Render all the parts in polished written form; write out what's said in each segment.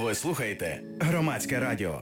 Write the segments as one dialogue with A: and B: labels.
A: Ви слухаєте Громадське радіо.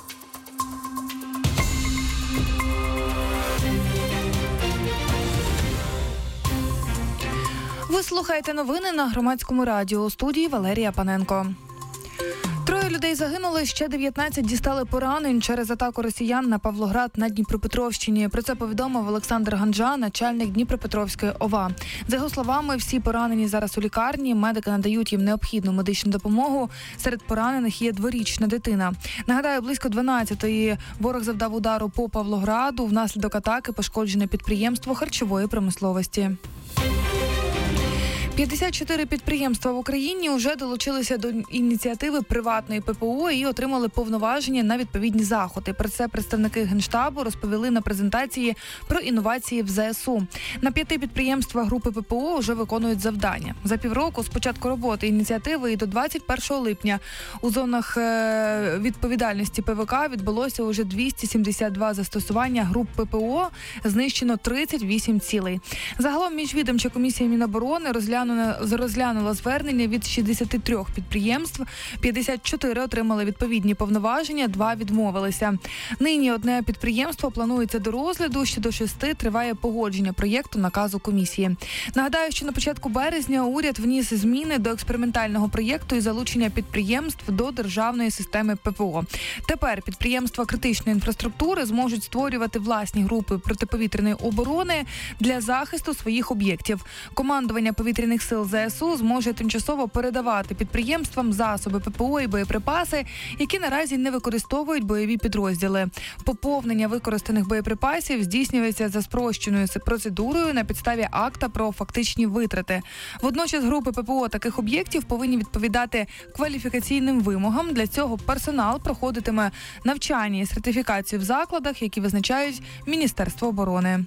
B: Ви слухаєте новини на Громадському радіо. У студії Валерія Паненко. 3 людей загинули, ще 19 дістали поранень через атаку росіян на Павлоград на Дніпропетровщині. Про це повідомив Олександр Ганджа, начальник Дніпропетровської ОВА. За його словами, всі поранені зараз у лікарні, медики надають їм необхідну медичну допомогу. Серед поранених є 2-річна дитина. Нагадаю, близько 12-ї ворог завдав удару по Павлограду. Внаслідок атаки пошкоджене підприємство харчової промисловості. 54 підприємства в Україні вже долучилися до ініціативи приватної ППО і отримали повноваження на відповідні заходи. Про це представники Генштабу розповіли на презентації про інновації в ЗСУ. На 5 підприємствах групи ППО вже виконують завдання. За півроку з початку роботи ініціативи і до 21 липня у зонах відповідальності ПВК відбулося уже 272 застосування груп ППО, знищено 38 цілей. Загалом міжвідомча комісія Міноборони розглянула звернення від 63 підприємств, 54 отримали відповідні повноваження, 2 відмовилися. Нині одне підприємство планується до розгляду, щодо 6 триває погодження проєкту наказу комісії. Нагадаю, що на початку березня уряд вніс зміни до експериментального проєкту і залучення підприємств до державної системи ППО. Тепер підприємства критичної інфраструктури зможуть створювати власні групи протиповітряної оборони для захисту своїх об'єктів. Командування повітряних сил ЗСУ зможе тимчасово передавати підприємствам засоби ППО і боєприпаси, які наразі не використовують бойові підрозділи. Поповнення використаних боєприпасів здійснюється за спрощеною процедурою на підставі акта про фактичні витрати. Водночас групи ППО таких об'єктів повинні відповідати кваліфікаційним вимогам. Для цього персонал проходитиме навчання і сертифікацію в закладах, які визначають Міністерство оборони.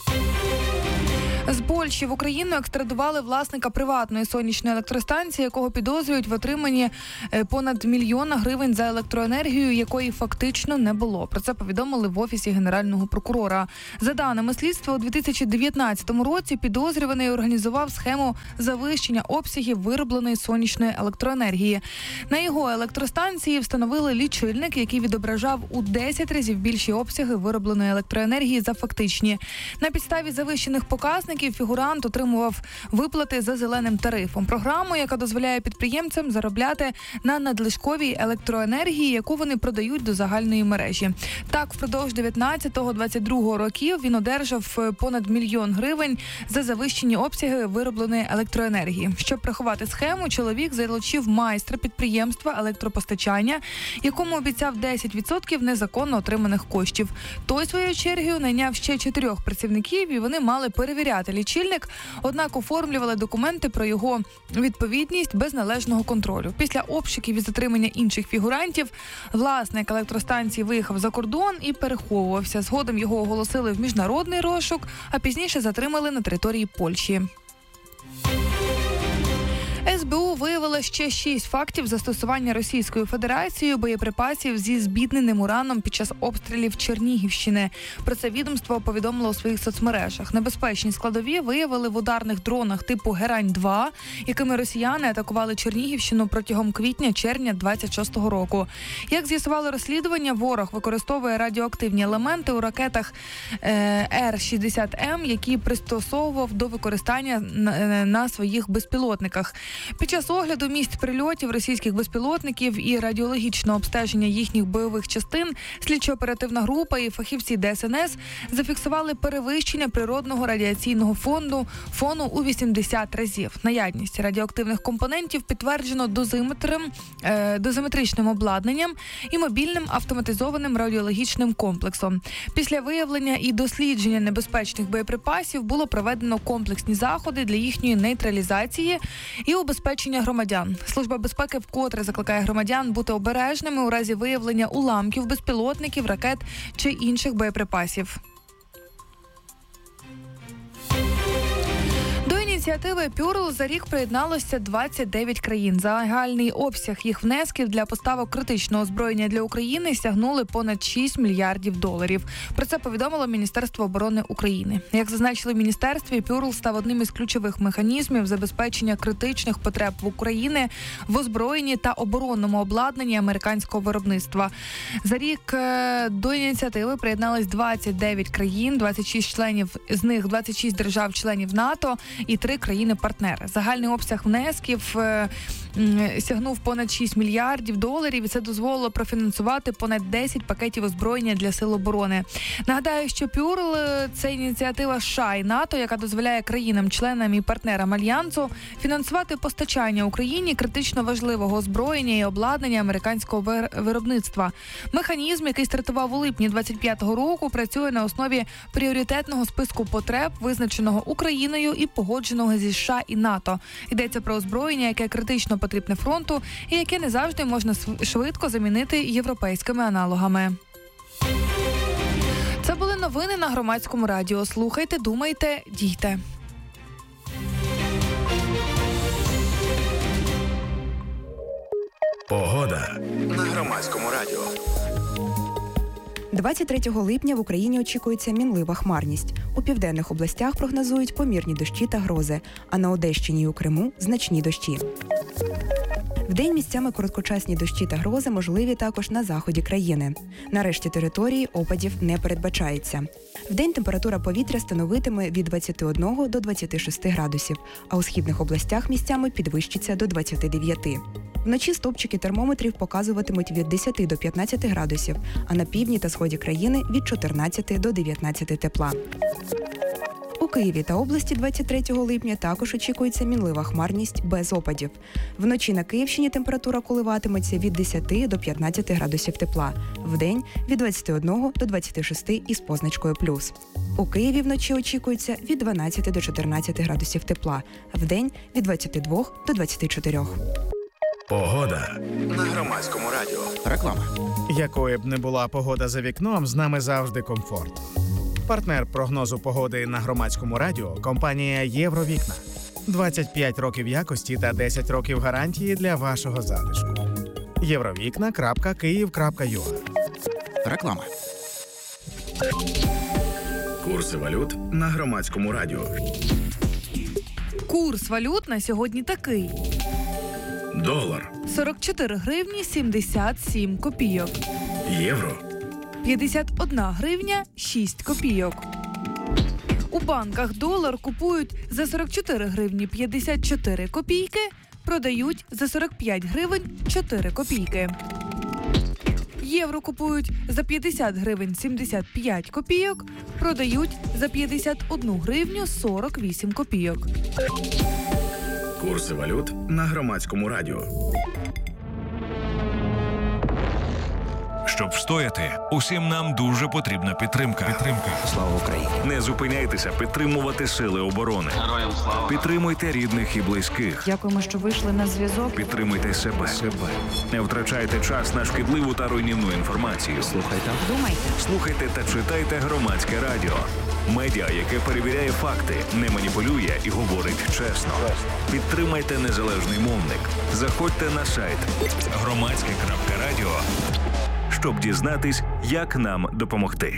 B: З Польщі в Україну екстрадували власника приватної сонячної електростанції, якого підозрюють в отриманні понад 1 мільйона гривень за електроенергію, якої фактично не було. Про це повідомили в Офісі Генерального прокурора. За даними слідства, у 2019 році підозрюваний організував схему завищення обсягів виробленої сонячної електроенергії. На його електростанції встановили лічильник, який відображав у 10 разів більші обсяги виробленої електроенергії за фактичні. На підставі завищених показників фігурант отримував виплати за зеленим тарифом. Програму, яка дозволяє підприємцям заробляти на надлишковій електроенергії, яку вони продають до загальної мережі. Так, впродовж 19-22 років він одержав понад 1 мільйон гривень за завищені обсяги виробленої електроенергії. Щоб приховати схему, чоловік залучив майстра підприємства електропостачання, якому обіцяв 10% незаконно отриманих коштів. Той, своєю чергою, найняв ще 4 працівників, і вони мали перевіряти лічильник, однак оформлювали документи про його відповідність без належного контролю. Після обшуків і затримання інших фігурантів власник електростанції виїхав за кордон і переховувався. Згодом його оголосили в міжнародний розшук, а пізніше затримали на території Польщі. СБУ виявила ще 6 фактів застосування Російською Федерацією боєприпасів зі збідненим ураном під час обстрілів Чернігівщини. Про це відомство повідомило у своїх соцмережах. Небезпечні складові виявили в ударних дронах типу «Герань-2», якими росіяни атакували Чернігівщину протягом квітня-червня 26-го року. Як з'ясувало розслідування, ворог використовує радіоактивні елементи у ракетах Р-60М, які пристосовував до використання на своїх безпілотниках. Під час огляду місць прильотів російських безпілотників і радіологічного обстеження їхніх бойових частин слідчо-оперативна група і фахівці ДСНС зафіксували перевищення природного радіаційного фону у 80 разів. Наявність радіоактивних компонентів підтверджено дозиметричним обладнанням і мобільним автоматизованим радіологічним комплексом. Після виявлення і дослідження небезпечних боєприпасів було проведено комплексні заходи для їхньої нейтралізації і убезпечення громадян. Служба безпеки вкотре закликає громадян бути обережними у разі виявлення уламків, безпілотників, ракет чи інших боєприпасів. ініціативи Пюрл за рік приєдналося 29 країн. Загальний обсяг їх внесків для поставок критичного озброєння для України сягнули понад 6 мільярдів доларів. Про це повідомило Міністерство оборони України. Як зазначили в міністерстві, Пюрл став одним із ключових механізмів забезпечення критичних потреб в Україні в озброєнні та оборонному обладнанні американського виробництва. За рік до ініціативи приєднались 29 країн, 26 членів, з них 26 держав-членів НАТО і 3 країни-партнери. Загальний обсяг внесків сягнув понад 6 мільярдів доларів, і це дозволило профінансувати понад 10 пакетів озброєння для сил оборони. Нагадаю, що Пюрл – це ініціатива США і НАТО, яка дозволяє країнам-членам і партнерам Альянсу фінансувати постачання Україні критично важливого озброєння і обладнання американського виробництва. Механізм, який стартував у липні 25-го року, працює на основі пріоритетного списку потреб, визначеного Україною і погодженого зі США і НАТО. Йдеться про озброєння, яке критично потрібне фронту і яке не завжди можна швидко замінити європейськими аналогами. Це були новини на Громадському радіо. Слухайте, думайте, дійте.
A: Погода на Громадському радіо.
C: 23 липня в Україні очікується мінлива хмарність. У південних областях прогнозують помірні дощі та грози, а на Одещині і у Криму – значні дощі. Вдень місцями короткочасні дощі та грози можливі також на заході країни. На решті території опадів не передбачається. Вдень температура повітря становитиме від 21 до 26 градусів, а у східних областях місцями підвищиться до 29. Вночі стовпчики термометрів показуватимуть від 10 до 15 градусів, а на півдні та сході країни – від 14 до 19 тепла. У Києві та області 23 липня також очікується мінлива хмарність без опадів. Вночі на Київщині температура коливатиметься від 10 до 15 градусів тепла. Вдень – від 21 до 26 із позначкою плюс. У Києві вночі очікується від 12 до 14 градусів тепла. Вдень – від 22 до 24.
A: Погода на Громадському радіо.
D: Реклама. Якою б не була погода за вікном, з нами завжди комфорт. Партнер прогнозу погоди на Громадському радіо – компанія «Євровікна». 25 років якості та 10 років гарантії для вашого затишку. Євровікна.Київ.ua.
A: Реклама. Курси валют на Громадському радіо.
B: Курс валют на сьогодні такий.
A: Долар.
B: 44 гривні 77 копійок.
A: Євро.
B: 51 гривня 6 копійок. У банках долар купують за 44 гривні 54 копійки, продають за 45 гривень 4 копійки. Євро купують за 50 гривень 75 копійок, продають за 51 гривню 48 копійок.
A: Курси валют на Громадському радіо.
E: Щоб встояти, усім нам дуже потрібна підтримка.
D: Слава Україні!
E: Не зупиняйтеся підтримувати сили оборони.
F: Героям слава!
E: Підтримуйте рідних і близьких.
C: Дякуємо, що вийшли на зв'язок.
E: Підтримуйте себе. Не втрачайте час на шкідливу та руйнівну інформацію. Слухайте та читайте Громадське радіо. Медіа, яке перевіряє факти, не маніпулює і говорить чесно. Підтримайте незалежний мовник. Заходьте на сайт громадське.радіо, щоб дізнатись, як нам допомогти.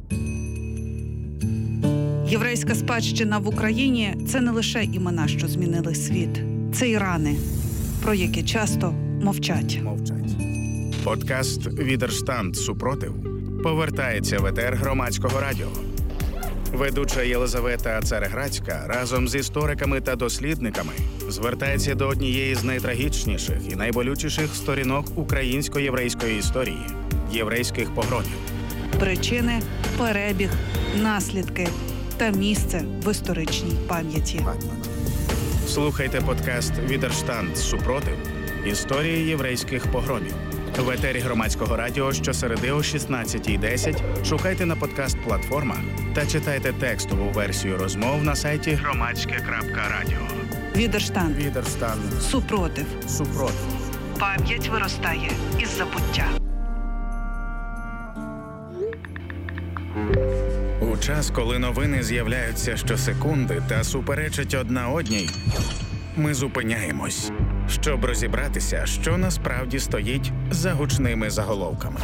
G: Єврейська спадщина в Україні – це не лише імена, що змінили світ. Це і рани, про які часто мовчать.
D: Подкаст «Відерштанд. Супротив» повертається в етер Громадського радіо. Ведуча Єлизавета Цареградська разом з істориками та дослідниками звертається до однієї з найтрагічніших і найболючіших сторінок українсько-єврейської історії – єврейських погромів.
G: Причини, перебіг, наслідки та місце в історичній пам'яті.
D: Слухайте подкаст «Відерштанд. Супротив. Історії єврейських погромів». В етері Громадського радіо щосереди о 16:10 шукайте на подкаст-платформах та читайте текстову версію розмов на сайті громадське.радіо.
G: Відерштанд.
D: Супротив.
G: Пам'ять виростає із забуття.
A: У
D: час, коли новини з'являються щосекунди та суперечать одна одній, ми зупиняємось, щоб розібратися, що насправді стоїть за гучними заголовками.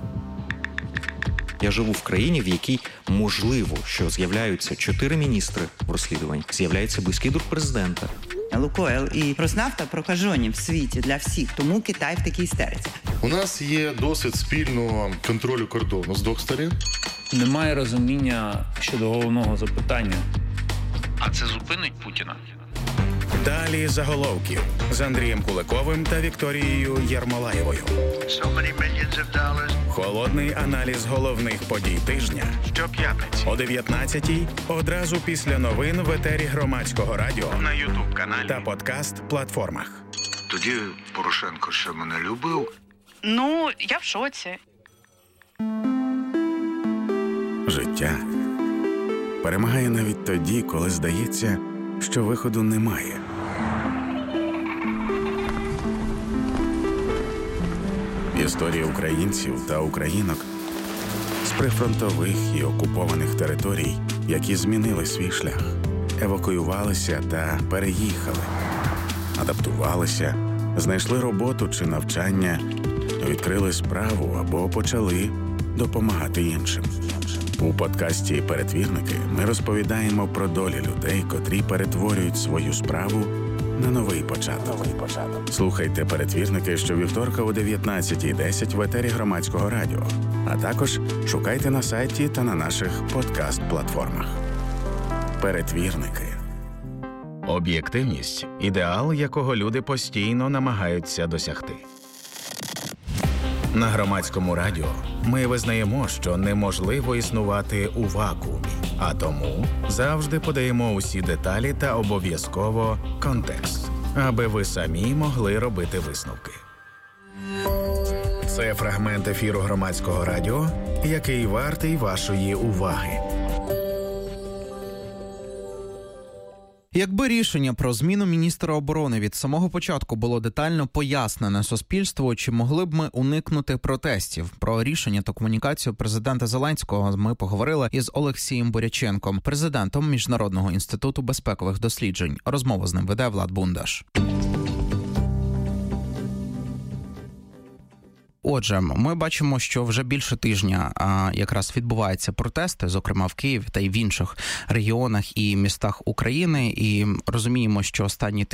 F: Я живу в країні, в якій можливо, що з'являються 4 міністри в розслідуванні, з'являється близький друг президента.
H: Лукойл і Роснафта прокажені в світі для всіх, тому Китай в такій істериці.
I: У нас є досвід спільного контролю кордону з двох сторін.
J: Немає розуміння щодо головного запитання.
K: А це зупинить Путіна?
D: Далі заголовків з Андрієм Куликовим та Вікторією Єрмолаєвою. Холодний аналіз головних подій тижня щоп'ятниці о 19-й, одразу після новин в етері Громадського радіо на YouTube-каналі та подкаст-платформах.
L: Тоді Порошенко ще мене любив.
M: Ну, я в шоці.
A: Життя перемагає навіть тоді, коли здається, що виходу немає. Історії українців та українок з прифронтових і окупованих територій, які змінили свій шлях, евакуювалися та переїхали, адаптувалися, знайшли роботу чи навчання, відкрили справу або почали допомагати іншим. У подкасті «Перетвірники» ми розповідаємо про долі людей, котрі перетворюють свою справу на новий початок. Слухайте «Перетвірники» щовівторка о 19:10 в етері Громадського радіо, а також шукайте на сайті та на наших подкаст-платформах. «Перетвірники». Об'єктивність – ідеал, якого люди постійно намагаються досягти. На Громадському радіо ми визнаємо, що неможливо існувати у вакуумі, а тому завжди подаємо усі деталі та обов'язково контекст, аби ви самі могли робити висновки. Це фрагмент ефіру Громадського радіо, який вартий вашої уваги.
N: Якби рішення про зміну міністра оборони від самого початку було детально пояснене суспільству, чи могли б ми уникнути протестів? Про рішення та комунікацію президента Зеленського ми поговорили із Олексієм Буряченком, президентом Міжнародного інституту безпекових досліджень. Розмову з ним веде Влад Бундаш. Отже, ми бачимо, що вже більше тижня якраз відбуваються протести, зокрема в Києві та й в інших регіонах і містах України, і розуміємо, що останні